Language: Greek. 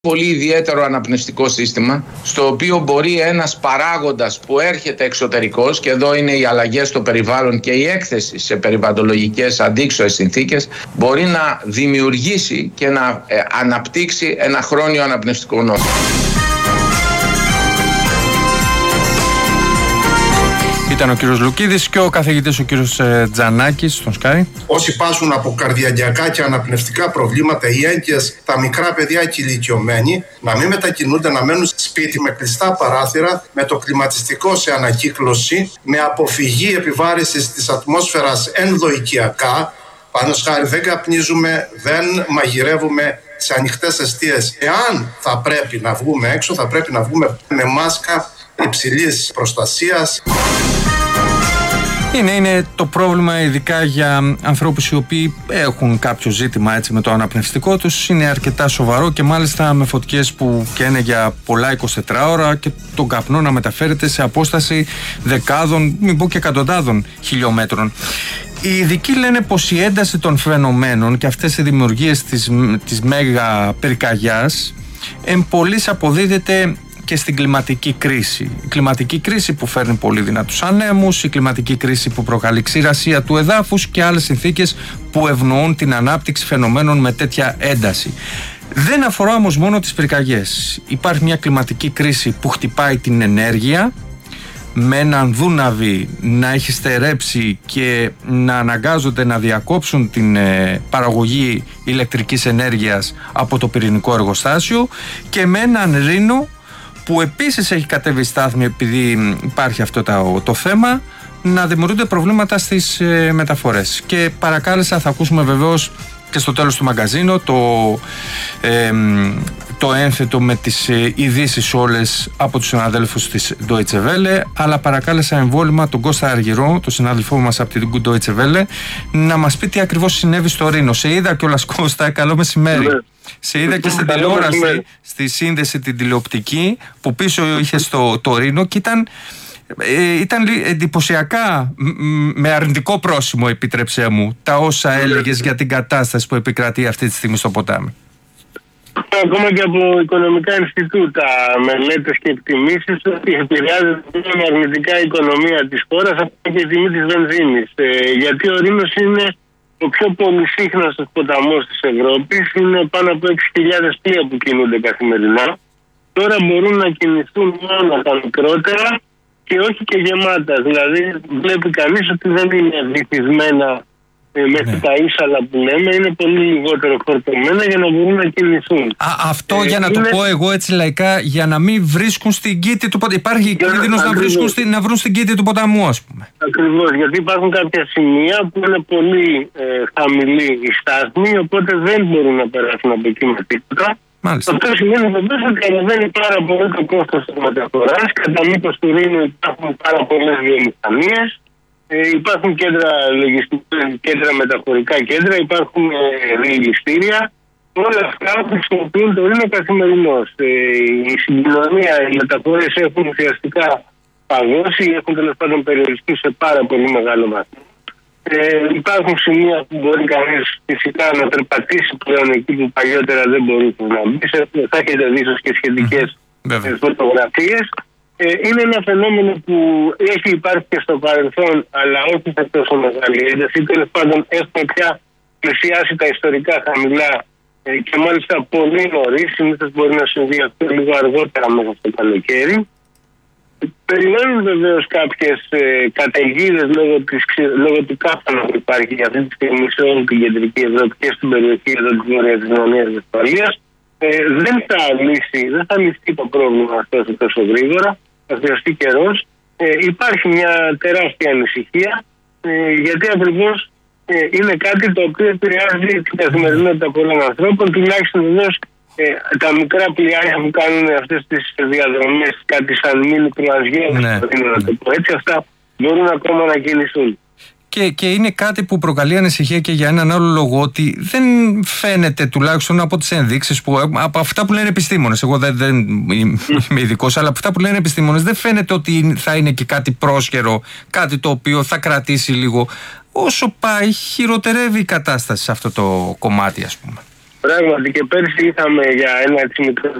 πολύ ιδιαίτερο αναπνευστικό σύστημα, στο οποίο μπορεί ένας παράγοντας που έρχεται εξωτερικός, και εδώ είναι οι αλλαγές στο περιβάλλον και η έκθεση σε περιβαλλοντολογικές αντίξωες συνθήκες, μπορεί να δημιουργήσει και να αναπτύξει ένα χρόνιο αναπνευστικό νόσημα. Ήταν ο κύριος Λουκίδης και ο καθηγητής ο κύριος Τζανάκης στον Sky. Όσοι πάσουν από καρδιαγγειακά και αναπνευστικά προβλήματα, οι έγκυες, τα μικρά παιδιά και οι ηλικιωμένοι, να μην μετακινούνται, να μένουν σπίτι με κλειστά παράθυρα, με το κλιματιστικό σε ανακύκλωση, με αποφυγή επιβάρυνσης της ατμόσφαιρας ενδοοικιακά. Παραδείγματος χάρη, δεν καπνίζουμε, δεν μαγειρεύουμε σε ανοιχτές εστίες. Εάν θα πρέπει να βγούμε έξω, θα πρέπει να βγούμε με μάσκα υψηλής προστασίας. Είναι το πρόβλημα, ειδικά για ανθρώπους οι οποίοι έχουν κάποιο ζήτημα έτσι με το αναπνευστικό τους, είναι αρκετά σοβαρό και μάλιστα με φωτιές που καίνε για πολλά 24 ώρα και τον καπνό να μεταφέρεται σε απόσταση δεκάδων, μην πω και εκατοντάδων χιλιόμετρων. Οι ειδικοί λένε πως η ένταση των φαινομένων και αυτές οι δημιουργίες της μέγα πυρκαγιάς εμπολής αποδίδεται και στην κλιματική κρίση. Η κλιματική κρίση που φέρνει πολύ δυνατούς ανέμους, η κλιματική κρίση που προκαλεί ξηρασία του εδάφους και άλλες συνθήκες που ευνοούν την ανάπτυξη φαινομένων με τέτοια ένταση. Δεν αφορά όμως μόνο τις πυρκαγιές. Υπάρχει μια κλιματική κρίση που χτυπάει την ενέργεια, με έναν δούναβι να έχει στερέψει και να αναγκάζονται να διακόψουν την παραγωγή ηλεκτρικής ενέργειας από το πυρηνικό εργοστάσιο, και με έναν Ρήνο που επίσης έχει κατέβει στάθμη επειδή υπάρχει αυτό το θέμα, να δημιουργούνται προβλήματα στις μεταφορές. Και παρακάλεσα, θα ακούσουμε βεβαίως και στο τέλος του μαγκαζίνο το ένθετο με τις ειδήσεις όλες από τους συναδέλφους της Deutsche Welle, αλλά παρακάλεσα εμβόλυμα τον Κώστα Αργυρό, τον συνάδελφό μας από την Deutsche Welle, να μας πει τι ακριβώς συνέβη στο Ρήνο. Σε είδα κιόλας, Κώστα, καλό μεσημέρι. Σε είδα και στην τηλεόραση, στη σύνδεση την τηλεοπτική, που πίσω είχε το Ρήνο, και ήταν εντυπωσιακά, με αρνητικό πρόσημο, επιτρέψέ μου, τα όσα έλεγες για την κατάσταση που επικρατεί αυτή τη στιγμή στο ποτάμι. Ακόμα και από οικονομικά Ινστιτούτα, μελέτες και εκτιμήσεις ότι επηρεάζεται αρνητικά η οικονομία της χώρας, ακόμα και η τιμή της βενζίνης. Γιατί ο Ρήνος είναι ο πιο πολυσύχναστος ποταμός της Ευρώπης, είναι πάνω από 6.000 πλοία που κινούνται καθημερινά. Τώρα μπορούν να κινηθούν μόνο τα μικρότερα και όχι και γεμάτα. Δηλαδή βλέπει κανείς ότι δεν είναι βυθισμένα μέχρι τα ίσαλα που λέμε, είναι πολύ λιγότερο φορτωμένα για να μπορούν να κινηθούν. Αυτό για να το πω εγώ έτσι λαϊκά, για να μην βρίσκουν στην κήτη του ποταμού. Υπάρχει κίνδυνος να βρουν στην κήτη του ποταμού, ας πούμε. Ακριβώς, γιατί υπάρχουν κάποια σημεία που είναι πολύ χαμηλή η στάθμη, οπότε δεν μπορούν να περάσουν από εκεί με τίποτα. Μάλιστα. Αυτό σημαίνει βεβαίως ότι ανεβαίνει πάρα πολύ το κόστος της μεταφοράς. Κατά μήκος του Ρήνου υπάρχουν πάρα πολλές βιομηχανίες. Υπάρχουν κέντρα λογιστικά, κέντρα μεταφορικά κέντρα, υπάρχουν διελιστήρια. Όλα αυτά χρησιμοποιούν το Ρήνο καθημερινώς. Η συγκοινωνία, οι μεταφορές έχουν ουσιαστικά παγώσει, έχουν τέλος πάντων περιοριστεί σε πάρα πολύ μεγάλο βαθμό. Υπάρχουν σημεία που μπορεί κανείς φυσικά να περπατήσει πλέον εκεί που παλιότερα δεν μπορούσε να μπει. Θα έχετε δει ίσως και σχετικές φωτογραφίες. Είναι ένα φαινόμενο που έχει υπάρξει και στο παρελθόν, αλλά όχι σε τόσο μεγάλη ένταση. Τέλος πάντων, έχουμε πια πλησιάσει τα ιστορικά χαμηλά και μάλιστα πολύ νωρίς. Συνήθως μπορεί να συμβεί αυτό λίγο αργότερα μέσα στο καλοκαίρι. Περιμένουν βεβαίως κάποιες καταιγίδες λόγω του κάφανα που υπάρχει για αυτή τη στιγμή σε όλη την κεντρική Ευρώπη και στην περιοχή εδώ της Βόρειας Γερμανίας και Βεσφαλίας. Δεν θα λυθεί το πρόβλημα αυτό τόσο γρήγορα, θα χρειαστεί καιρός. Υπάρχει μια τεράστια ανησυχία, γιατί ακριβώς είναι κάτι το οποίο επηρεάζει την καθημερινότητα πολλών ανθρώπων, τουλάχιστον βεβαίως τα μικρά πλοιάρια που κάνουν αυτές τις διαδρομές, κάτι σαν μίνι κρουαζιέρ, να το πω έτσι, αυτά μπορούν ακόμα να κινηθούν. Και είναι κάτι που προκαλεί ανησυχία και για έναν άλλο λόγο, ότι δεν φαίνεται, τουλάχιστον από τις ενδείξεις, από αυτά που λένε επιστήμονες, εγώ δεν είμαι ειδικός, αλλά από αυτά που λένε επιστήμονες δεν φαίνεται ότι θα είναι και κάτι πρόσχερο, κάτι το οποίο θα κρατήσει λίγο. Όσο πάει, χειροτερεύει η κατάσταση σε αυτό το κομμάτι, ας πούμε. Πράγματι και πέρσι είχαμε για ένα έτσι μικρό